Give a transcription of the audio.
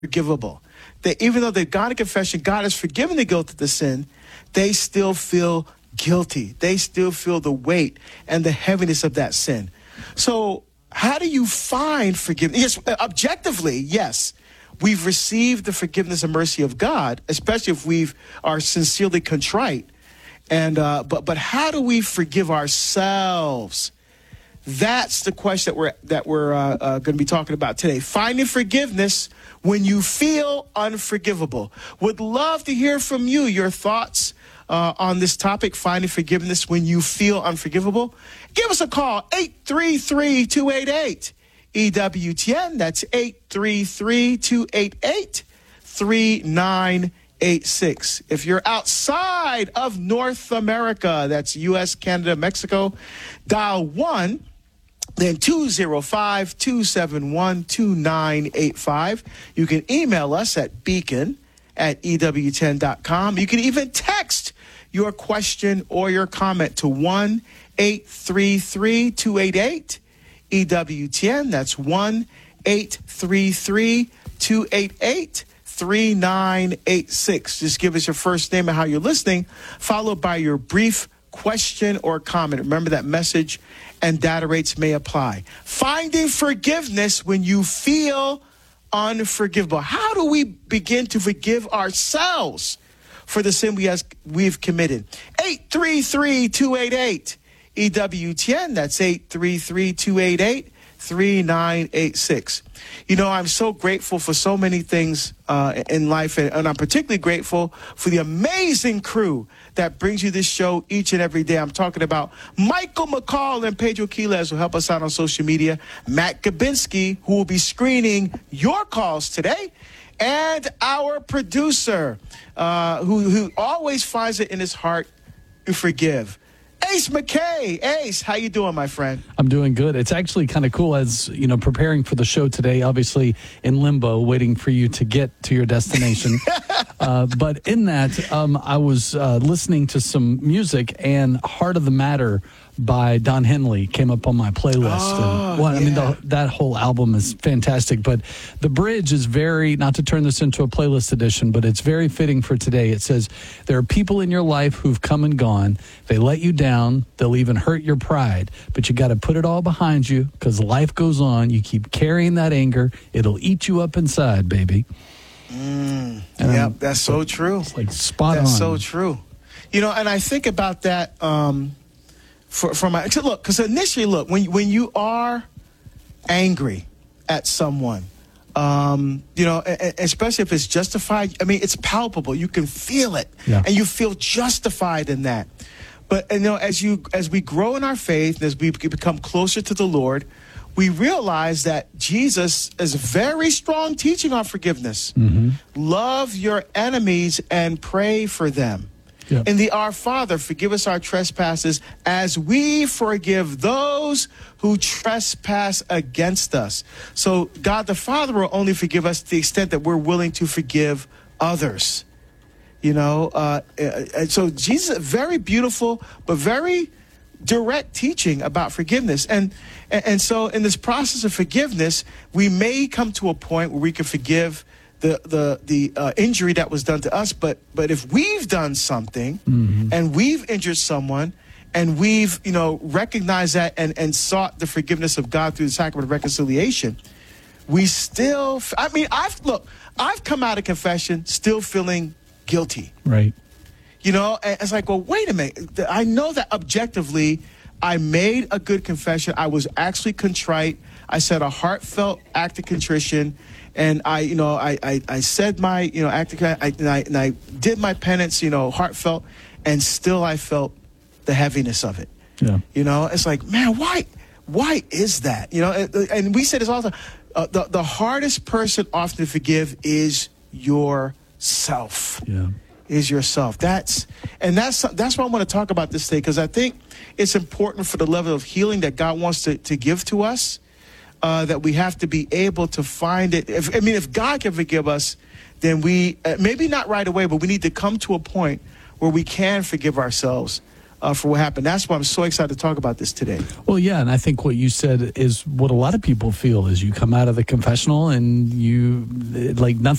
unforgivable. That even though they've gone to confession, God has forgiven the guilt of the sin, they still feel guilty. They still feel the weight and the heaviness of that sin. So how do you find forgiveness? Yes, objectively, yes. We've received the forgiveness and mercy of God, especially if we are sincerely contrite. And but how do we forgive ourselves? That's the question that we're going to be talking about today. Finding forgiveness when you feel unforgivable. Would love to hear from you, your thoughts on this topic, finding forgiveness when you feel unforgivable. Give us a call, 833-288-EWTN. That's 833-288-3986. If you're outside of North America, that's U.S., Canada, Mexico, dial 1, then 205-271-2985. You can email us at beacon@EWTN.com. You can even text your question or your comment to 1-833-288-EWTN. That's 1-833-288-3986. Just give us your first name and how you're listening, followed by your brief question or comment. Remember that message and data rates may apply. Finding forgiveness when you feel unforgivable. How do we begin to forgive ourselves for the sin we've committed? 833-288-EWTN. That's 833-288-3986. You know, I'm so grateful for so many things in life, and I'm particularly grateful for the amazing crew that brings you this show each and every day. I'm talking about Michael McCall and Pedro Quiles, who help us out on social media, Matt Gabinski, who will be screening your calls today, and our producer, who always finds it in his heart to forgive, Ace McKay. Ace, how you doing, my friend? I'm doing good. It's actually kind of cool, as you know, preparing for the show today, obviously in limbo, waiting for you to get to your destination. But in that, I was listening to some music, and Heart of the Matter by Don Henley came up on my playlist. Oh, I mean, that whole album is fantastic, but the bridge is very, not to turn this into a playlist edition, but it's very fitting for today. It says, there are people in your life who've come and gone. They let you down. They'll even hurt your pride, but you got to put it all behind you because life goes on. You keep carrying that anger. It'll eat you up inside, baby. Yep, that's so true. It's like spot on. That's so true. You know, and I think about that because initially, look, when you are angry at someone, you know, especially if it's justified, I mean, it's palpable. You can feel it, and you feel justified in that. But, you know, as we grow in our faith, as we become closer to the Lord, we realize that Jesus is very strong teaching on forgiveness. Mm-hmm. Love your enemies and pray for them. Yep. In the Our Father, forgive us our trespasses as we forgive those who trespass against us. So God the Father will only forgive us to the extent that we're willing to forgive others. You know, and so Jesus, very beautiful, but very direct teaching about forgiveness. And so in this process of forgiveness, we may come to a point where we can forgive the injury that was done to us, but if we've done something and we've injured someone and we've, you know, recognized that and sought the forgiveness of God through the sacrament of reconciliation, we still, I've come out of confession still feeling guilty. Right. You know, and it's like, well, wait a minute. I know that objectively I made a good confession. I was actually contrite. I said a heartfelt act of contrition. And I said my, you know, and I did my penance, you know, heartfelt, and still I felt the heaviness of it. Yeah. You know, it's like, man, why is that? You know, and we say this all the time. The hardest person often to forgive is yourself. Yeah. Is yourself. That's why I want to talk about this today, because I think it's important for the level of healing that God wants to give to us. That we have to be able to find it. If God can forgive us, then we, maybe not right away, but we need to come to a point where we can forgive ourselves for what happened. That's why I'm so excited to talk about this today. Well, yeah, and I think what you said is what a lot of people feel is you come out of the confessional and you, like, nothing